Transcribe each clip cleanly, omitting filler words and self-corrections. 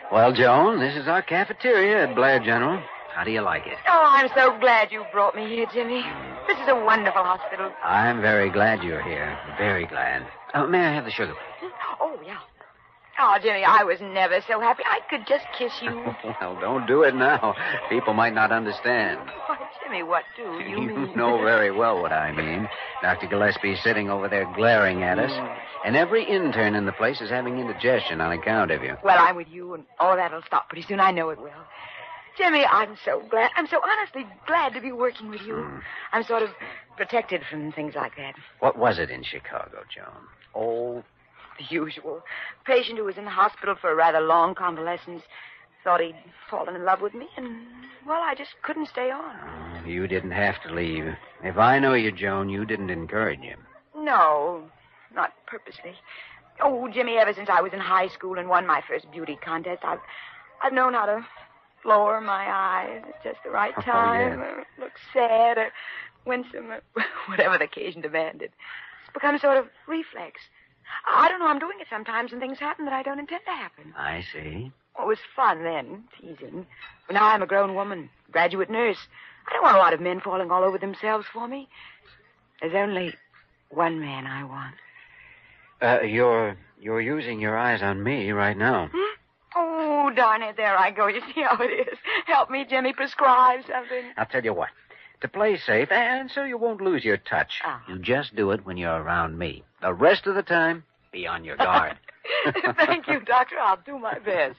Well, Joan, this is our cafeteria at Blair General. How do you like it? Oh, I'm so glad you brought me here, Jimmy. This is a wonderful hospital. I'm very glad you're here. Very glad. Oh, may I have the sugar? Oh, yeah. Oh, Jimmy, I was never so happy. I could just kiss you. Well, don't do it now. People might not understand. Oh, Jimmy, what do you mean? You know very well what I mean. Dr. Gillespie's sitting over there glaring at us. And every intern in the place is having indigestion on account of you. Well, I'm with you, and all that'll stop pretty soon. I know it will. Jimmy, I'm so glad. I'm so honestly glad to be working with you. I'm sort of protected from things like that. What was it in Chicago, Joan? Oh, the usual. A patient who was in the hospital for a rather long convalescence thought he'd fallen in love with me, and, well, I just couldn't stay on. You didn't have to leave. If I know you, Joan, you didn't encourage him. No, not purposely. Oh, Jimmy, ever since I was in high school and won my first beauty contest, I've known how to lower my eyes at just the right time, or look sad, or winsome, or whatever the occasion demanded. It's become a sort of reflex. I don't know, I'm doing it sometimes, and things happen that I don't intend to happen. I see. Well, it was fun then, teasing. But now I'm a grown woman, graduate nurse. I don't want a lot of men falling all over themselves for me. There's only one man I want. You're using your eyes on me right now. Oh, darn it, there I go. You see how it is. Help me, Jimmy, prescribe something. I'll tell you what. To play safe, and so you won't lose your touch, you just do it when you're around me. The rest of the time, be on your guard. Thank you, Doctor. I'll do my best.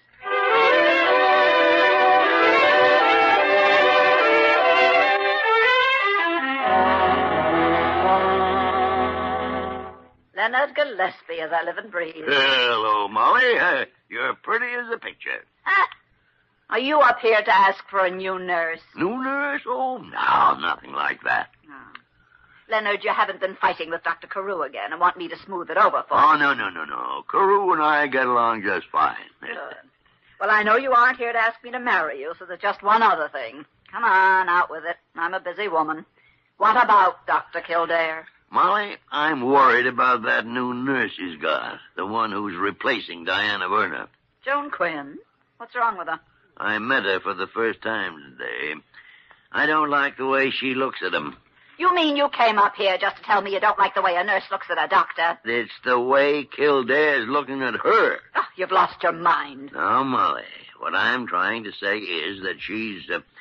Leonard Gillespie, as I live and breathe. Hello, Molly. You're pretty as a picture. Are you up here to ask for a new nurse? New nurse? Oh, no, nothing like that. No. Leonard, you haven't been fighting with Dr. Carew again and want me to smooth it over for you. you. No. Carew and I get along just fine. Good. Well, I know you aren't here to ask me to marry you, so there's just one other thing. Come on, out with it. I'm a busy woman. What about Dr. Kildare? Molly, I'm worried about that new nurse he's got, the one who's replacing Diana Werner. Joan Quinn? What's wrong with her? I met her for the first time today. I don't like the way she looks at him. You mean you came up here just to tell me you don't like the way a nurse looks at a doctor? It's the way Kildare's looking at her. Oh, you've lost your mind. Now, Molly, what I'm trying to say is that she's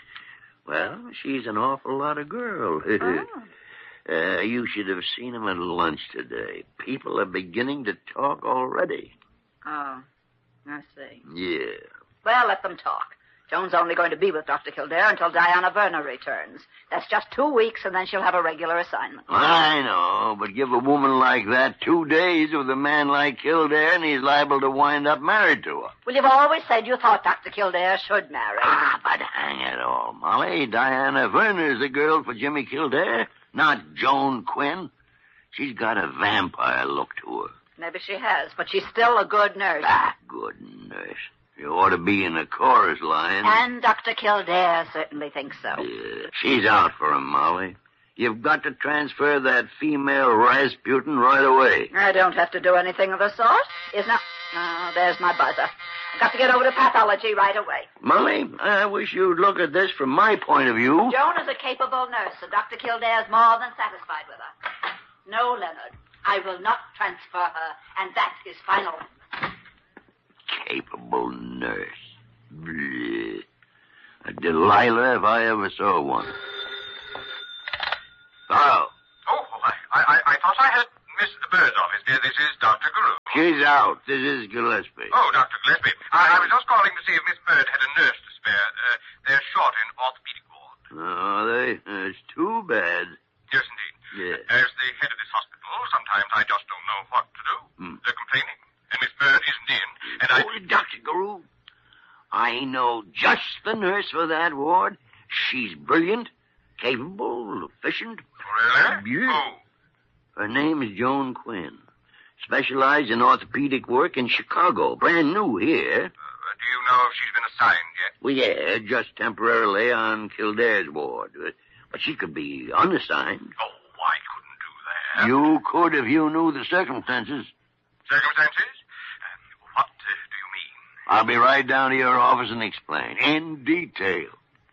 an awful lot of girl. You should have seen him at lunch today. People are beginning to talk already. Oh, I see. Yeah. Well, let them talk. Joan's only going to be with Dr. Kildare until Diana Werner returns. That's just 2 weeks, and then she'll have a regular assignment. I know, but give a woman like that 2 days with a man like Kildare, and he's liable to wind up married to her. Well, you've always said you thought Dr. Kildare should marry. But hang it all, Molly. Diana Werner's the girl for Jimmy Kildare, not Joan Quinn. She's got a vampire look to her. Maybe she has, but she's still a good nurse. Good nurse. You ought to be in the chorus line. And Dr. Kildare certainly thinks so. Yeah, she's out for him, Molly. You've got to transfer that female Rasputin right away. I don't have to do anything of the sort. Oh, there's my buzzer. I've got to get over to pathology right away. Molly, I wish you'd look at this from my point of view. Joan is a capable nurse, and Dr. Kildare's more than satisfied with her. No, Leonard, I will not transfer her, and that is final. Capable nurse. Bleh. A Delilah if I ever saw one. Hello. Oh, I thought I had missed the bird's office. This is Dr. Carew. She's out. This is Gillespie. Oh, Dr. Gillespie. I was just calling to see if Miss Bird had a nurse to spare. They're short in orthopedic ward. Oh, it's too bad. Yes, indeed. Yeah. As the head of this hospital, sometimes I just don't know what to do. They're complaining, and Miss Bird isn't in, and Dr. Carew, I know just the nurse for that ward. She's brilliant, capable, efficient. Really? Yeah. Oh. Her name is Joan Quinn. Specialized in orthopedic work in Chicago. Brand new here. Do you know if she's been assigned yet? Well, yeah, just temporarily on Kildare's ward. But she could be unassigned. Oh, I couldn't do that. You could if you knew the circumstances. Circumstances? What do you mean? I'll be right down to your office and explain in detail.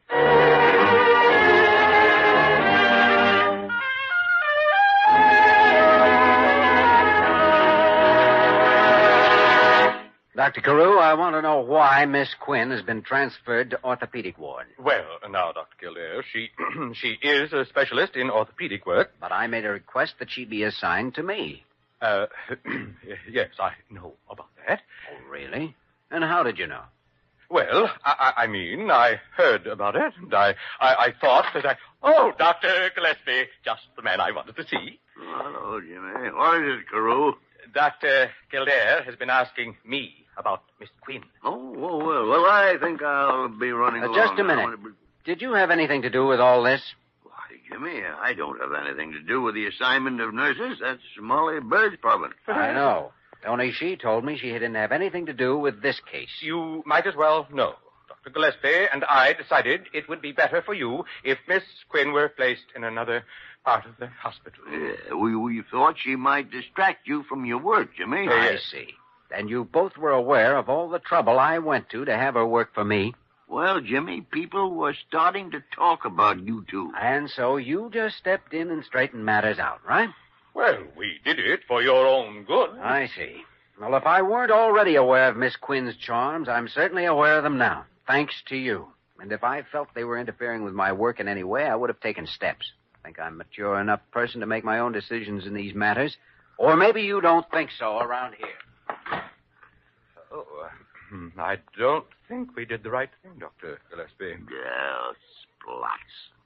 Dr. Carew, I want to know why Miss Quinn has been transferred to orthopedic ward. Well, now, Dr. Kildare, she is a specialist in orthopedic work. But I made a request that she be assigned to me. Yes, I know about that. Oh, really? And how did you know? Well, I heard about it, and I thought that Oh, Dr. Gillespie, just the man I wanted to see. Hello, Jimmy. What is it, Carew? Dr. Kildare has been asking me about Miss Quinn. Well, I think I'll be running along. Just a minute. Did you have anything to do with all this? Why, Jimmy, I don't have anything to do with the assignment of nurses. That's Molly Bird's problem. I know. Only she told me she didn't have anything to do with this case. You might as well know. Dr. Gillespie and I decided it would be better for you if Miss Quinn were placed in another part of the hospital. Yeah, we thought she might distract you from your work, Jimmy. I see. And you both were aware of all the trouble I went to have her work for me. Well, Jimmy, people were starting to talk about you two. And so you just stepped in and straightened matters out, right? Well, we did it for your own good. I see. Well, if I weren't already aware of Miss Quinn's charms, I'm certainly aware of them now, thanks to you. And if I felt they were interfering with my work in any way, I would have taken steps. I think I'm a mature enough person to make my own decisions in these matters. Or maybe you don't think so around here. I don't think we did the right thing, Dr. Gillespie. Yeah, splots.